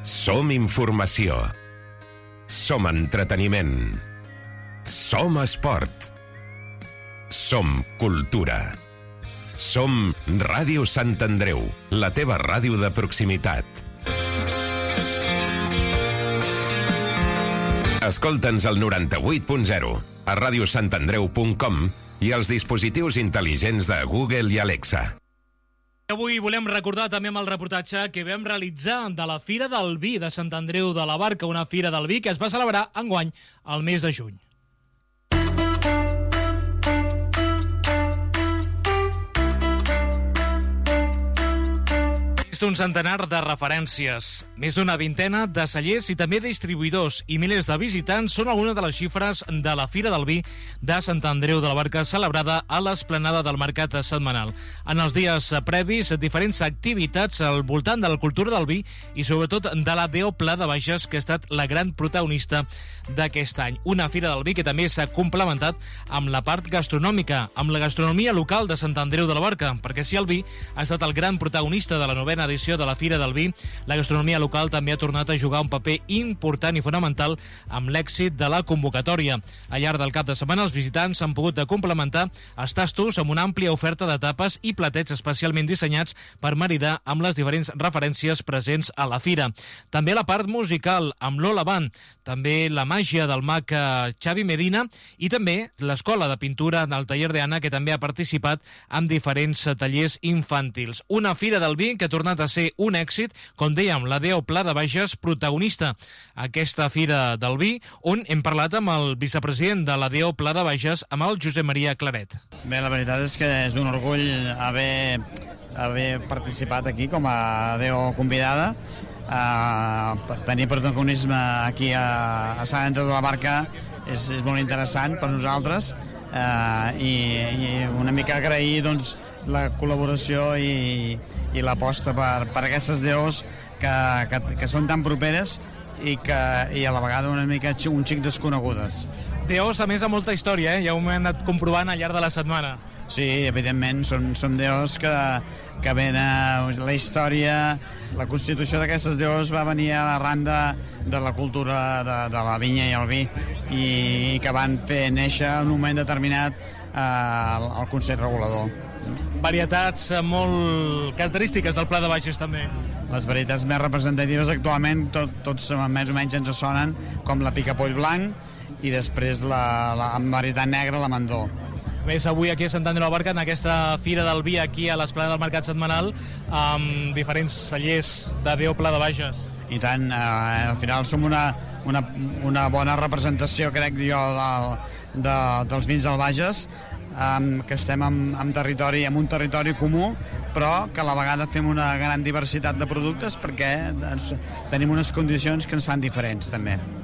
Som informació. Som entreteniment. Som esport. Som cultura. Som Ràdio Sant Andreu, la teva ràdio de proximitat. Escolta'ns al 98.0, a radiosantandreu.com i als dispositius intel·ligents de Google i Alexa. Avui volem recordar també amb el reportatge que vam realitzar de la Fira del Vi de Sant Andreu de la Barca, una Fira del Vi que es va celebrar enguany al mes de juny. Un centenar de referències, més d'una vintena de cellers i també distribuïdors i milers de visitants són algunes de les xifres de la Fira del Vi de Sant Andreu de la Barca celebrada a l'esplanada del mercat setmanal. En els dies previs, diferents activitats al voltant de la cultura del vi i sobretot de la D.O. Pla de Bages, que ha estat la gran protagonista d'aquest any. Una Fira del Vi que també s'ha complementat amb la part gastronòmica, amb la gastronomia local de Sant Andreu de la Barca, perquè si el vi ha estat el gran protagonista de la novena edició de la Fira del Vi, la gastronomia local també ha tornat a jugar un paper important i fonamental amb l'èxit de la convocatòria. Al llarg del cap de setmana, els visitants han pogut complementar els tastos amb una àmplia oferta de tapes i platets especialment dissenyats per maridar amb les diferents referències presents a la fira. També la part musical, amb l'Ola Band, també la màgia del mag Xavi Medina i també l'escola de pintura del taller d'Anna, que també ha participat en diferents tallers infantils. Una Fira del Vi que ha tornat a ser un èxit, com dèiem, la D.O. Pla de Bages protagonista aquesta Fira del Vi, on hem parlat amb el vicepresident de la D.O. Pla de Bages, amb el Josep Maria Claret. Bé, la veritat és que és un orgull haver participat aquí com a D.O. convidada. Tenir protagonisme aquí a Sant Andreu de la Barca és molt interessant per nosaltres, i una mica agrair doncs la col·laboració i l'aposta per aquestes DOs que són tan properes i a la vegada una mica un xic desconegudes. DOs, a més, amb molta història, ja ho hem anat comprovant al llarg de la setmana. Sí, evidentment, són DOs que venen la història. La constitució d'aquestes DOs va venir arran de la cultura de la vinya i el vi, i que van fer néixer en un moment determinat el Consell Regulador. Varietats molt característiques del Pla de Bages, també. Les varietats més representatives actualment tots més o menys ens sonen, com la picapoll blanc i després amb varietat negra la mandó. A més, avui aquí a Sant Andreu de la Barca, en aquesta Fira del Vi aquí a l'esplanada del Mercat Setmanal, amb diferents cellers de D.O. Pla de Bages. I tant, al final som una bona representació, crec jo, dels vins del Bages, que estem en un territori comú, però que a la vegada fem una gran diversitat de productes perquè tenim unes condicions que ens fan diferents també.